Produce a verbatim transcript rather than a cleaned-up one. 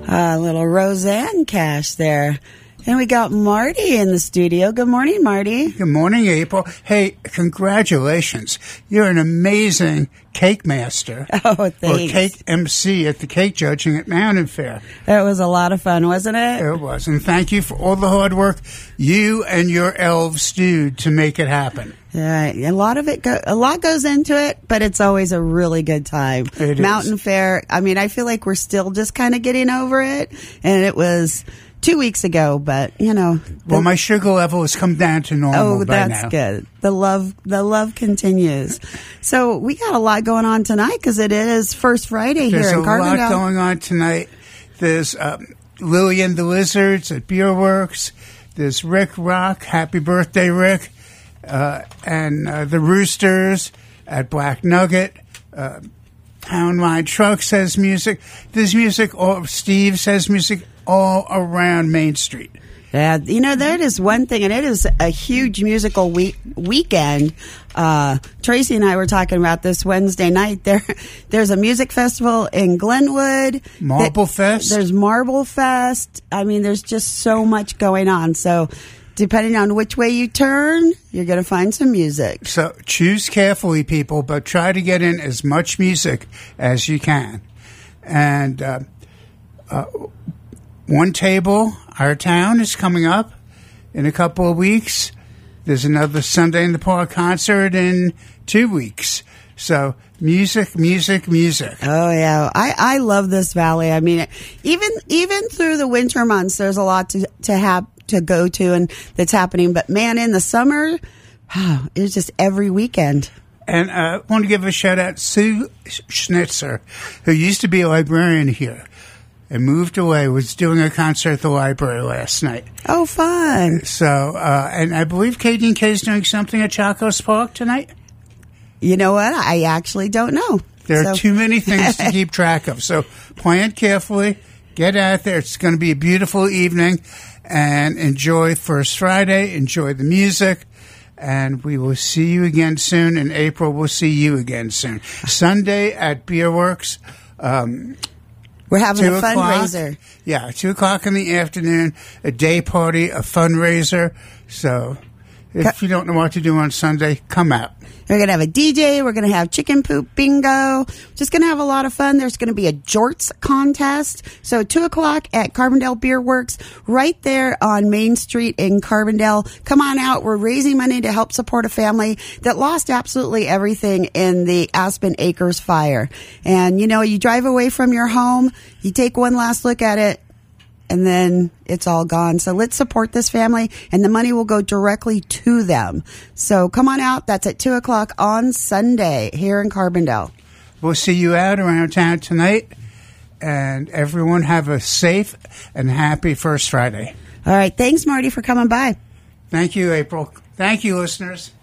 A little Roseanne Cash there. And we got Marty in the studio. Good morning, Marty. Good morning, April. Hey, congratulations. You're an amazing cake master. Oh, thanks. Or cake M C at the cake judging at Mountain Fair. That was a lot of fun, wasn't it? It was. And thank you for all the hard work you and your elves do to make it happen. Yeah, a lot of it, go, a lot goes into it, but it's always a really good time. It Mountain is. Fair, I mean, I feel like we're still just kind of getting over it. And it was two weeks ago, but you know. The, well, my sugar level has come down to normal oh, by that's now. good. The love, the love continues. So we got a lot going on tonight because it is First Friday There's here in Carbondale. There's a lot going on tonight. There's um, Lily and the Lizards at Beer Works. There's Rick Rock. Happy birthday, Rick. Uh, and uh, the Roosters at Black Nugget. Uh, Townline Truck says music. There's music. All, Steve says music all around Main Street. Yeah, you know, that is one thing, and it is a huge musical week, weekend. Uh, Tracy and I were talking about this Wednesday night. There, There's a music festival in Glenwood. Marble Fest. There's Marble Fest. I mean, there's just so much going on. So depending on which way you turn, you're going to find some music. So choose carefully, people, but try to get in as much music as you can. And uh, uh, One Table, Our Town, is coming up in a couple of weeks. There's another Sunday in the Park concert in two weeks. So music, music, music. Oh yeah, I, I love this valley. I mean, even even through the winter months, there's a lot to to have to go to and that's happening. But man, in the summer, oh, it's just every weekend. And I uh, want to give a shout out to Sue Schnitzer, who used to be a librarian here and moved away, was doing a concert at the library last night. Oh, fun. So, uh, and I believe K D and K is doing something at Chacos Park tonight. You know what? I actually don't know. There so. are too many things to keep track of. So plan carefully. Get out there. It's going to be a beautiful evening. And enjoy First Friday. Enjoy the music. And we will see you again soon. In April, we'll see you again soon. Sunday at Beer Works. Um, We're having two a o'clock. fundraiser. Yeah, two o'clock in the afternoon, a day party, a fundraiser. So if you don't know what to do on Sunday, come out. We're going to have a D J. We're going to have chicken poop bingo. Just going to have a lot of fun. There's going to be a jorts contest. So two o'clock at Carbondale Beer Works, right there on Main Street in Carbondale. Come on out. We're raising money to help support a family that lost absolutely everything in the Aspen Acres fire. And, you know, you drive away from your home, you take one last look at it, and then it's all gone. So let's support this family, and the money will go directly to them. So come on out. That's at two o'clock on Sunday here in Carbondale. We'll see you out around town tonight, and everyone have a safe and happy First Friday. All right. Thanks, Marty, for coming by. Thank you, April. Thank you, listeners.